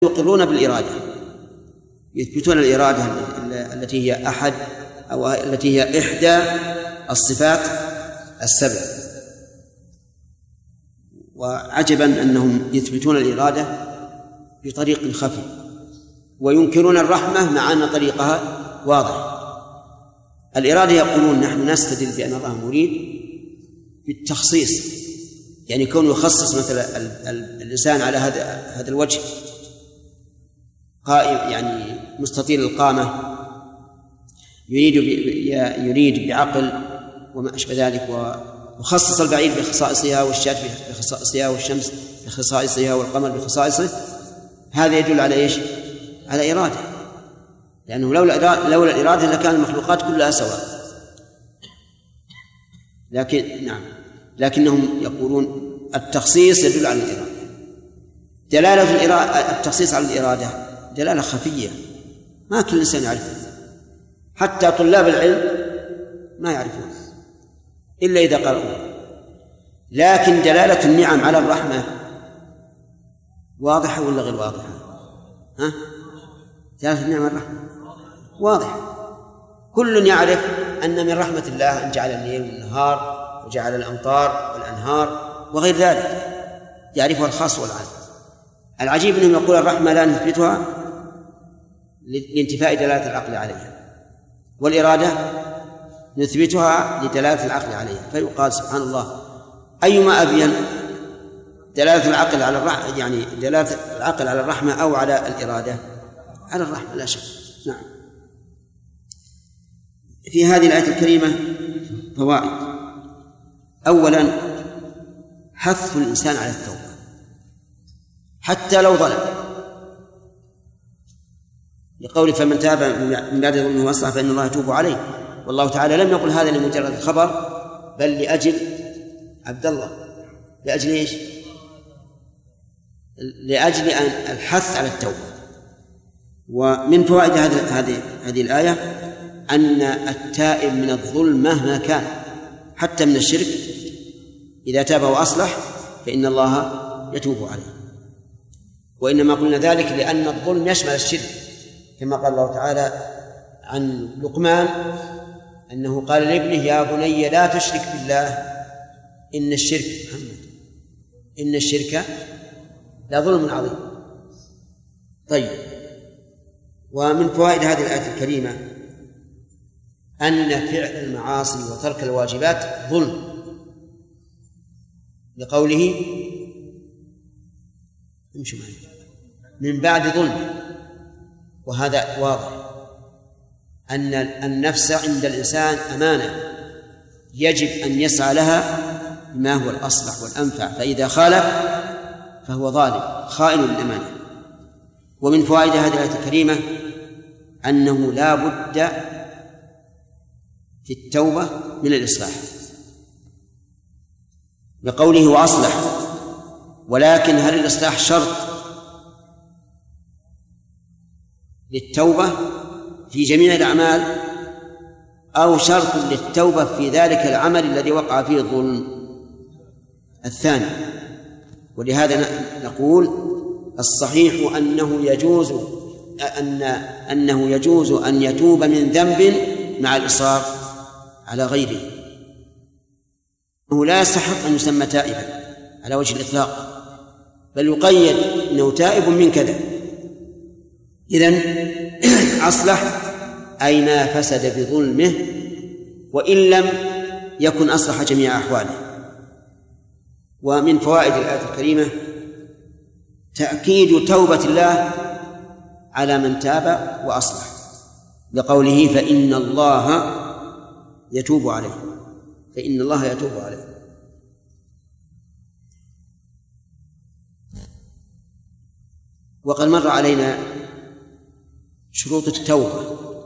يقرون بالإرادة، يثبتون الإرادة التي هي أحد أو التي هي إحدى الصفات السبع. وعجبا أنهم يثبتون الإرادة بطريق خفي وينكرون الرحمة مع أن طريقها واضح. الإرادة يقولون نحن نستدل بأن الله مريد بالتخصيص، يعني كونه يخصص مثلا الإنسان على هذا الوجه قائم، يعني مستطيل القامة، يريد بعقل وما أشبه ذلك، ويخصص البعيد بخصائصها والشاة بخصائصها والشمس بخصائصها والقمر بخصائصه. هذا يدل على إيش؟ على إرادة، لأنه لولا الإرادة لكان المخلوقات كلها سواء. لكنهم يقولون التخصيص يدل على الإرادة. دلالة التخصيص على الإرادة دلالة خفية ما كل إنسان يعرفها، حتى طلاب العلم ما يعرفون إلا إذا قرأوا. لكن دلالة النعم على الرحمة واضحة ولا غير واضحة؟ دلالة النعم على الرحمة واضحة، كل يعرف أن من رحمة الله أن جعل الليل والنهار وجعل الأمطار والأنهار وغير ذلك، يعرفها الخاص والعام. العجيب أنهم يقول الرحمة لا نثبتها لانتفاء دلالة العقل عليها، والإرادة نثبتها لدلالة العقل عليها. فيقال سبحان الله أيما أبين، دلالة العقل على الرحمة، يعني دلالة العقل على الرحمة أو على الإرادة؟ على الرحمة لا شك. نعم. في هذه الآية الكريمة فوائد. أولا حث الإنسان على التوبة حتى لو ظلم، لقول فمن تاب من بعد ظلمه وأصلح فإن الله يتوب عليه. والله تعالى لم يقل هذا لمجرد الخبر، بل لأجل عبد الله. لأجل إيش؟ لأجل الحث على التوبة. ومن فوائد هذه الآية أن التائب من الظلم مهما كان حتى من الشرك إذا تاب وأصلح فإن الله يتوب عليه. وإنما قلنا ذلك لأن الظلم يشمل الشرك، كما قال الله تعالى عن لقمان أنه قال لابنه يا بني لا تشرك بالله إن الشرك لظلم عظيم. طيب، ومن فوائد هذه الآية الكريمة أن فعل المعاصي وترك الواجبات ظلم، لقوله من بعد ظلم. وهذا واضح أن النفس عند الإنسان أمانة يجب أن يسعى لها بما هو الأصلح والأنفع، فإذا خالف فهو ظالم خائن للأمانة. ومن فوائد هذه الآية الكريمة أنه لا بد في التوبة من الإصلاح، بقوله وأصلح. ولكن هل الإصلاح شرط للتوبة في جميع الأعمال أو شرط للتوبة في ذلك العمل الذي وقع فيه الظلم؟ الثاني. ولهذا نقول الصحيح أنه يجوز أن يتوب من ذنب مع الإصرار على غيره، أنه لا يستحق أن يسمى تائبا على وجه الإطلاق، بل يقيد أنه تائب من كذا. إذن أصلح أي ما فسد بظلمه، وإن لم يكن أصلح جميع أحواله. ومن فوائد الآية الكريمة تأكيد توبة الله على من تاب وأصلح، بقوله فإن الله يتوب عليه، فإن الله يتوب عليه. وقد مر علينا شروط التوبة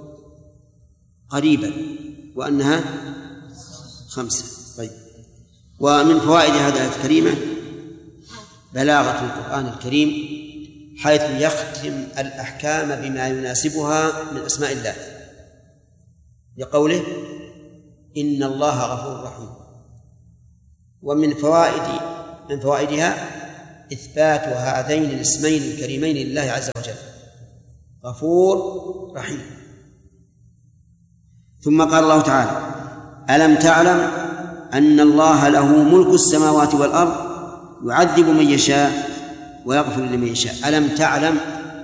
قريبا وأنها 5. طيب، ومن فوائد هذه الآية الكريمة بلاغة القرآن الكريم حيث يختم الأحكام بما يناسبها من أسماء الله، لقوله إن الله غفور رحيم. ومن فوائدها إثبات هذين الاسمين الكريمين لله عز وجل، غفور رحيم. ثم قال الله تعالى: ألم تعلم أن الله له ملك السماوات والأرض يعذب من يشاء ويغفر لمن يشاء. ألم تعلم،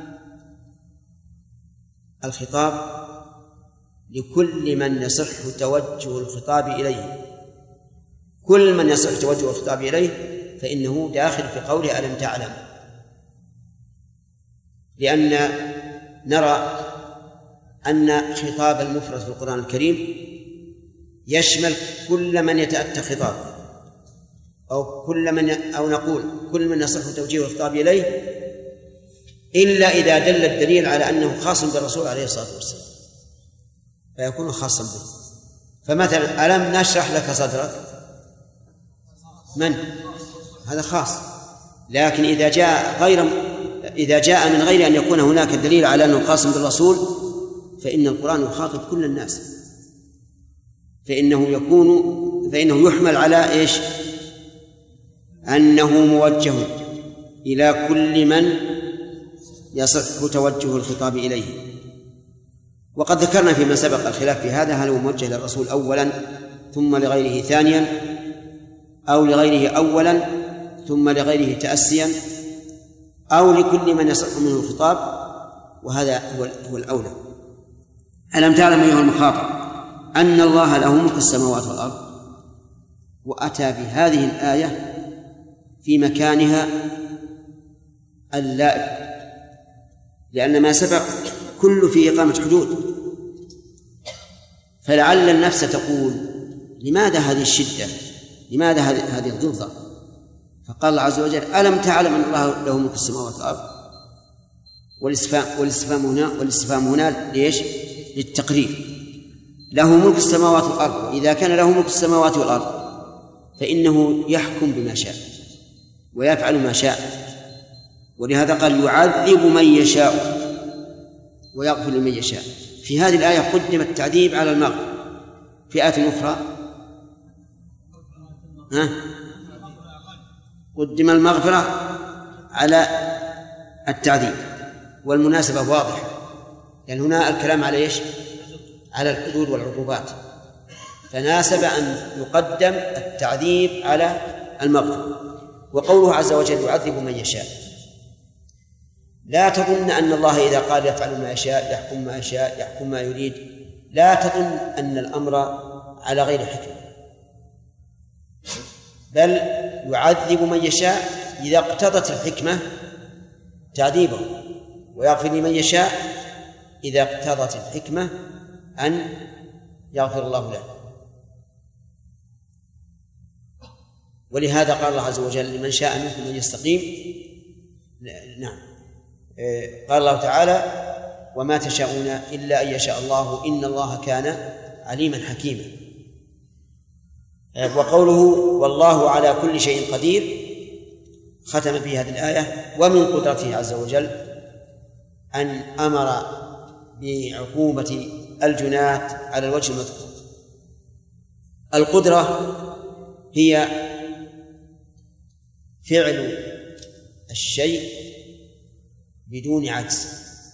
الخطاب لكل من يصح توجه الخطاب إليه، كل من يصح توجه الخطاب إليه فإنه داخل في قوله ألم تعلم، لأن نرى أن خطاب المفرد في القرآن الكريم يشمل كل من يتأتى خطابه، أو نقول كل من يصح توجيه الخطاب إليه، إلا إذا دل الدليل على أنه خاص بالرسول عليه الصلاة والسلام فيكون خاصا به. فمثلا ألم نشرح لك صدرك، من هذا خاص، لكن إذا جاء من غير أن يكون هناك دليل على أنه خاص بالرسول فإن القرآن يخاطب كل الناس، فإنه يحمل على إيش؟ أنه موجه إلى كل من يصح توجه الخطاب إليه. وقد ذكرنا فيما سبق الخلاف في هذا، هل هو موجه للرسول أولا ثم لغيره ثانيا، أو لغيره أولا ثم لغيره تأسيا، أو لكل من يصح منه الخطاب، وهذا هو الأولى. ألم تعلم أيها المخاطب أن الله له ملك السماوات والأرض، وأتى بهذه الآية في مكانها اللائق، لأن ما سبق كل في إقامة حدود، فلعل النفس تقول لماذا هذه الشدة، لماذا هذه الضغطة؟ فقال الله عز وجل ألم تعلم أن الله له ملك السماوات والأرض، والاستفهام هنا ليش؟ للتقرير، له ملك السماوات والأرض، وإذا كان له ملك السماوات والأرض فإنه يحكم بما شاء ويفعل ما شاء، ولهذا قال يعذب من يشاء ويغفر لمن يشاء. في هذه الآية قدم التعذيب على المغفرة، في آية أخرى قدم المغفرة على التعذيب، والمناسبة واضحة، لأن هنا الكلام على إيش؟ على الحدود والعقوبات، فناسب أن يقدم التعذيب على المغفرة. وقوله عز وجل يعذب من يشاء، لا تظن أن الله إذا قال يفعل ما يشاء يحكم ما يشاء يحكم ما يريد، لا تظن أن الأمر على غير حكمة، بل يعذب من يشاء إذا اقتضت الحكمة تعذيبه، ويغفر لمن يشاء إذا اقتضت الحكمة أن يغفر الله له. ولهذا قال الله عز وجل لمن شاء منكم أن يستقيم. نعم، قال الله تعالى وما تشاءون إلا أن يشاء الله إن الله كان عليما حكيما. وقوله والله على كل شيء قدير ختم في هذه الآية ومن قدرته عز وجل أن أمر بعقوبة الجنات على الوجه المذكور. القدرة هي فعل الشيء بدون عجز،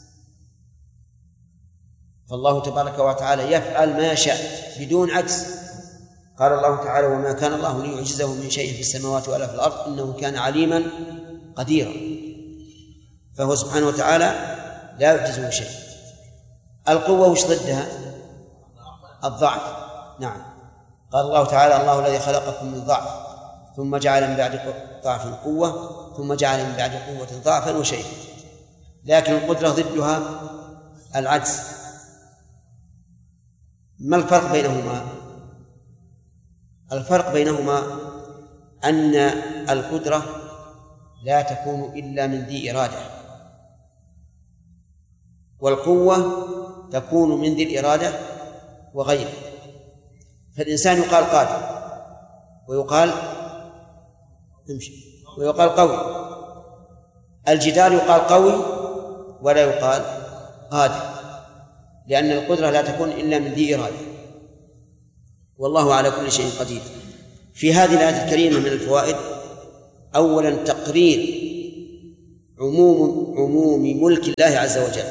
فالله تبارك وتعالى يفعل ما يشاء بدون عجز. قال الله تعالى وما كان الله ليعجزه من شيء في السماوات ولا في الأرض إنه كان عليما قديرا، فهو سبحانه وتعالى لا يعجزه شيء. القوة وش ضدها؟ الضعف. نعم، قال الله تعالى الله الذي خلقكم من ضعف ثم جعل من بعد ضعف قوة ثم جعل من بعد قوة ضعفا وشيئا. لكن القدرة ضدها العجز. ما الفرق بينهما؟ الفرق بينهما أن القدرة لا تكون إلا من ذي إرادة، والقوة تكون من ذي الإرادة وغيره. فالإنسان يقال قادر ويقال قوي، الجدار يقال قوي ولا يقال قادر، لأن القدرة لا تكون إلا من ذي إرادة، والله على كل شيء قدير. في هذه الآية الكريمة من الفوائد أولا تقرير عموم ملك الله عز وجل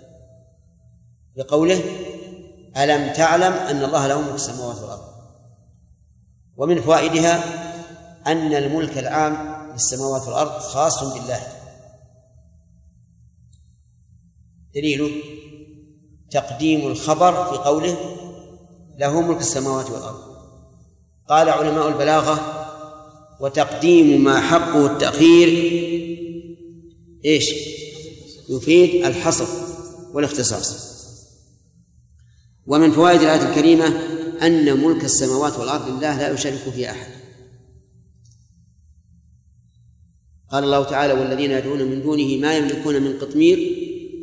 بقوله ألم تعلم أن الله له ملك السماوات والأرض. ومن فوائدها أن الملك العام للسماوات والأرض خاص بالله. دليله تقديم الخبر في قوله له ملك السماوات والأرض. قال علماء البلاغة وتقديم ما حقه التأخير يفيد الحصر والاختصاص. ومن فوائد الآية الكريمة أن ملك السماوات والأرض لله لا يشارك فيه أحد. قال الله تعالى والذين يدعون من دونه ما يملكون من قطمير.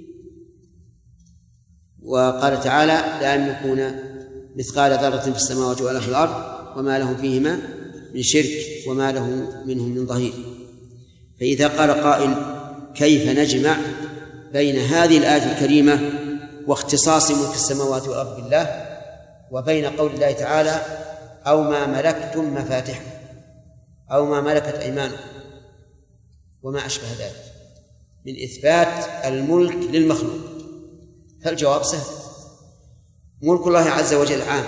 وقال تعالى لا يملكون مثقال ذرة في السماوات ولا في الأرض وما لهم فيهما من شرك وما له منهم من ظهير. فإذا قال قائل كيف نجمع بين هذه الآية الكريمة واختصاص ملك السماوات والأرض بالله وبين قول الله تعالى أو ما ملكتم مفاتحه أو ما ملكت أيمانكم وما أشبه ذلك من إثبات الملك للمخلوق؟ فالجواب سهل. ملك الله عز وجل عام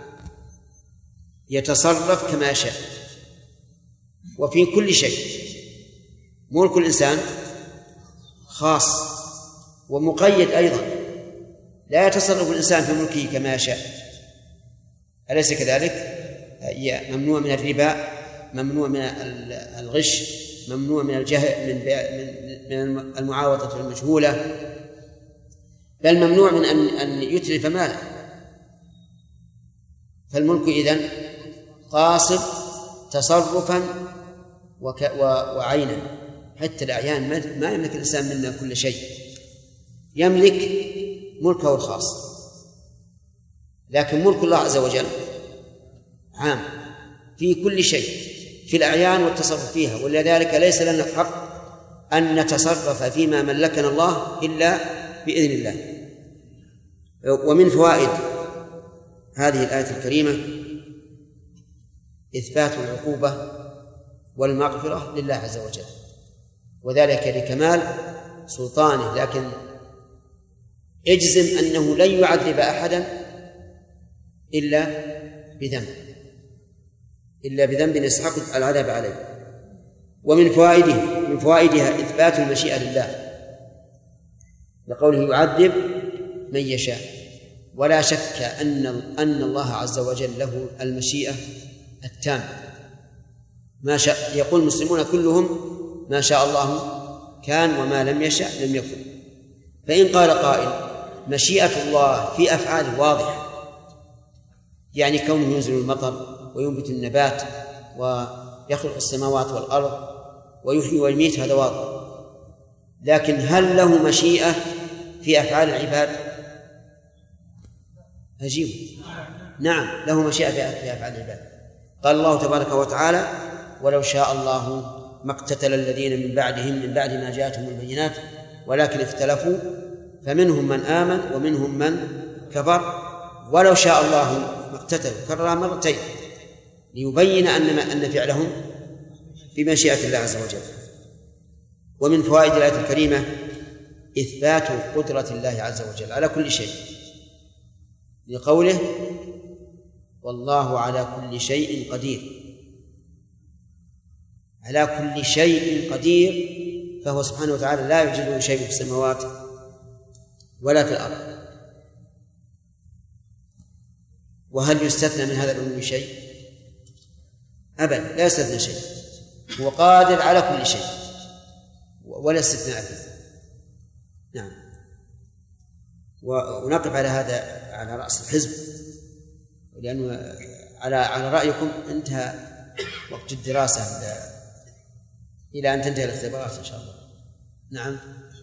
يتصرف كما يشاء وفي كل شيء. ملك الإنسان خاص ومقيد أيضا، لا يتصرف الإنسان في ملكه كما يشاء، أليس كذلك؟ ممنوع من الربا، ممنوع من الغش، ممنوع من الجهل، من المعاوضة المجهولة، بل ممنوع من أن يتلف ماله. فالملك إذن قاصد تصرفا وعينا. حتى الأعيان ما يملك الإنسان منا كل شيء، يملك ملكه الخاص، لكن ملك الله عز وجل عام في كل شيء، في الأعيان والتصرف فيها. ولذلك ليس لنا الحق أن نتصرف فيما ملكنا الله إلا بإذن الله. ومن فوائد هذه الآية الكريمة إثبات العقوبة والمغفرة لله عز وجل، وذلك لكمال سلطانه. لكن اجزم أنه لن يعذب أحدا إلا بذنب يستحق العذاب عليه. ومن فوائدها إثبات المشيئة لله لقوله يعذب من يشاء. ولا شك أن الله عز وجل له المشيئة التامة، ما شاء. يقول المسلمون كلهم ما شاء الله كان وما لم يشاء لم يكن. فإن قال قائل مشيئة الله في أفعاله واضحة، يعني كونه ينزل المطر وينبت النبات ويخلق السماوات والأرض ويحيي ويميت، هذا واضح. لكن هل له مشيئة في أفعال العباد؟ أجيب نعم، له مشيئة في أفعال العباد. قال الله تبارك وتعالى ولو شاء الله ما اقتتل الذين من بعدهم من بعد ما جاءتهم البينات ولكن اختلفوا فمنهم من آمن ومنهم من كفر ولو شاء الله ما اقتتلوا، كررها مرتين ليبين أن فعلهم بمشيئة الله عز وجل. ومن فوائد الآية الكريمة إثبات قدرة الله عز وجل على كل شيء لقوله والله على كل شيء قدير. على كل شيء قدير، فهو سبحانه وتعالى لا يوجد شيء في السماوات ولا في الأرض. وهل يستثنى من هذا العلم شيء؟ أبدا، لا يستثنى شيء، هو قادر على كل شيء ولا استثناء فيه. نعم. ونقف على هذا على رأس الحزب، لأنه على رأيكم انتهى وقت الدراسة إلى أن تنتهي الاختبارات إن شاء الله. نعم.